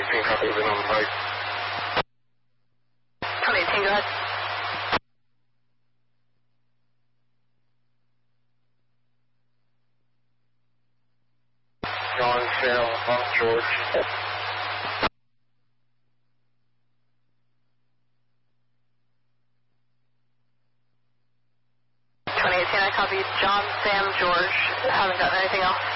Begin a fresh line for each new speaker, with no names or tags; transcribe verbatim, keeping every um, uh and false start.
eighteen, copy, been on the bike.
twenty eighteen, go ahead.
John, Sam, Mount George.
twenty eighteen, I copy. John, Sam, George. Haven't gotten anything else.